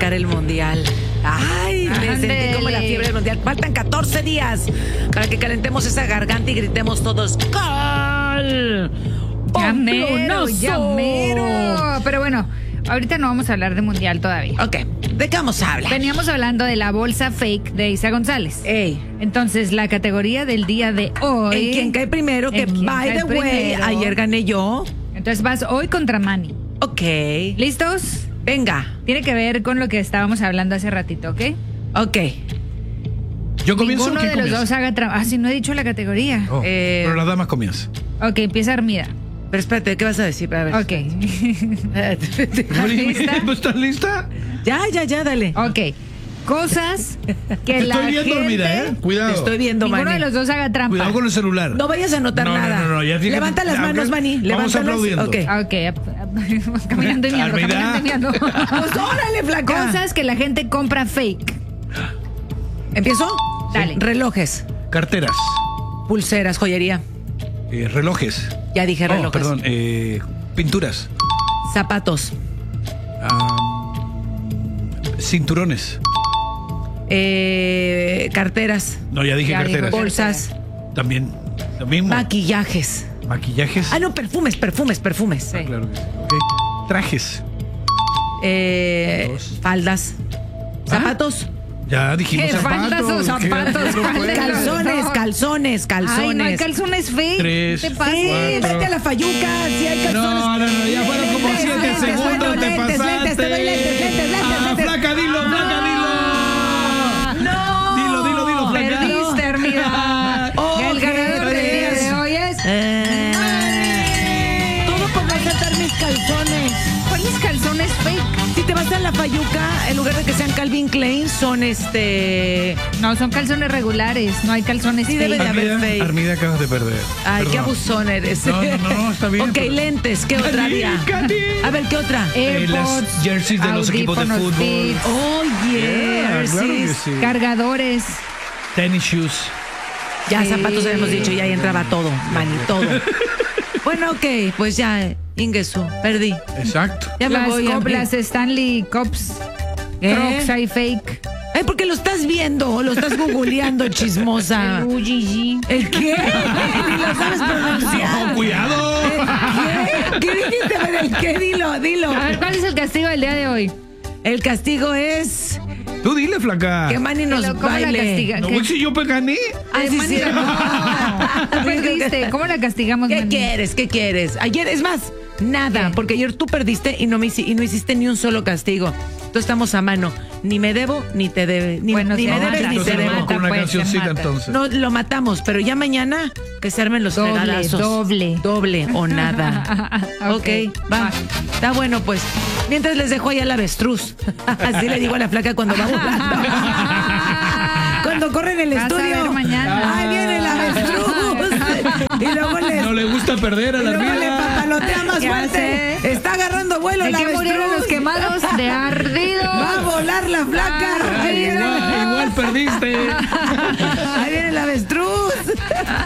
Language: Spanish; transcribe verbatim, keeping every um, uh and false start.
arrancar el mundial. Ay, me Ándele. sentí como la fiebre del mundial. Faltan catorce días para que calentemos esa garganta y gritemos todos ¡Gol! Ya mero, ¡Pampelonazo! ya mero. Pero bueno, ahorita no vamos a hablar de mundial todavía. Ok, ¿de qué vamos a hablar? Veníamos hablando de la bolsa fake de Isa González. Ey, Entonces, la categoría del día de hoy. ¿en quién cae primero? Que, ¿En quién by cae the way, primero? ayer gané yo. Entonces vas hoy contra Manny. Ok, ¿Listos? venga, Tiene que ver con lo que estábamos hablando hace ratito, ¿ok? ok. ¿Yo comienzo o Ninguno quién de los comienza? dos haga trabajo. Ah, sí, no he dicho la categoría. Oh, Eh, pero la dama comienza. Ok, empieza Armida. Pero espérate, ¿qué vas a decir? A ver. Ok. ¿Lista? ¿No estás lista? Ya, ya, ya, dale. Ok. Cosas que la Estoy bien gente... dormida, ¿eh? Cuidado. Te estoy viendo, Ninguno Manny. de los dos haga trampa. Cuidado con el celular. No vayas a anotar No, no, nada. no, no, ya dije- Levanta las ya, manos, ok. Manny. Vamos Levántalas. aplaudiendo. Ok. Ok, ap- caminando y miando, Armida. caminando y miando. Pues órale, flaca. Cosas que la gente compra fake. ¿Empiezo? Dale. Relojes, Carteras, pulseras, joyería. eh, relojes. Ya dije Oh, relojes. perdón, eh, pinturas, Zapatos, ah, cinturones. eh, carteras, No, ya dije Ya dijo carteras. Bol- bolsas, También, lo mismo. maquillajes. Maquillajes. Ah, no, perfumes, perfumes, perfumes. Sí. Claro que sí. Ok. Trajes. Eh, Dos. faldas, zapatos, Ya dijimos ¿Qué? ¿Faldas o zapatos. ¿Qué? zapatos? No ¿Cuál puede. de los calzones, dos? calzones, calzones. Ay, no hay calzones fake. Tres, ¿Qué te pasa? Sí, Cuatro. vete a la fayuca, si hay calzones. No, no, no, ya fueron como Lentes, siete lentes, segundos, bueno, te lentes, pasaste. lentes, te doy lentes, lentes, lentes, Ah, lentes. flaca, dilo, flaca, dilo. No. Dilo, dilo, dilo, flaca. Perdiste, Armida. Oh, El ¿qué ganador del día crees? de hoy es... Eh, todo por no aceptar mis calzones. ¿Cuáles calzones fake? Si te vas a la fayuca, en lugar de que sean Calvin Klein, son este. No, son calzones regulares. No hay calzones Sí, fake. debe de haber Armida, fake. Armida, acabas de perder. Ay, qué Perdón. abusón eres. No, no, no, está bien, Ok, pero- lentes, ¿qué otra Cali, había? Cali. A ver, ¿qué otra? Eh, las AirPods, jerseys de los equipos de audífonos fútbol. Beats, Oh, Yeah, yes. claro que sí. cargadores. Tennis shoes. Ya Sí. zapatos habíamos dicho, ya ahí entraba todo, Manny, todo. Bueno, ok, pues ya, Ingesu, perdí. Exacto. Ya me las, voy a cop- las Stanley Cups. ¿Eh? Crocs hay fake. Ay, porque lo estás viendo, lo estás googleando, chismosa. El U G G. ¿El qué? Ni lo sabes pronunciar. ¡No, cuidado! ¿Qué? ¿Qué dijiste? A ver, ¿el qué? Dilo, dilo. A ver, ¿cuál es el castigo del día de hoy? El castigo es Tú dile, flaca. que Manny nos Pero, ¿cómo la baile. castiga? No, ¿Qué? güey, si yo pe- gané. Ah, sí, Manny, sí. no. Tú perdiste. ¿Cómo la castigamos, ¿Qué Manny? quieres? ¿Qué quieres? Ayer, es más, nada, ¿Qué? porque ayer tú perdiste y no, me hici- y no hiciste ni un solo castigo. Entonces estamos a mano. Ni me debo, ni te debe. Ni, Bueno, ni se me mata, debes, ni Entonces te se nos debo. vamos con una pues, se cancioncita mata. entonces. No, lo matamos, pero ya mañana que se armen los Doble, fregadazos. doble. Doble o nada. Ok, ok, va. Está bueno, pues. Mientras les dejo ahí al avestruz. Así le digo a la flaca cuando va volando. Cuando corre en el Vas a estudio. ver mañana. Ahí viene el avestruz. Y luego le, No le gusta perder a y la luego le vida. papalotea más Ya fuerte. sé. Está agarrando vuelo ¿De el qué avestruz. murieron los quemados? De ardidos. Va a volar la flaca. Ah, Ahí viene, Igual, igual perdiste. ahí viene el avestruz.